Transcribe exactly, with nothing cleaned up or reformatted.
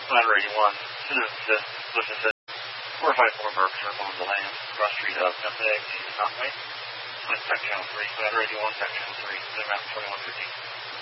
Ladder eighty-one, Citizen Listen to four five four Berkshire on the land, cross street of F A, Mountain Way. Sec channel three, Ladder eighty-one, sec channel three, the map twenty-one fifty.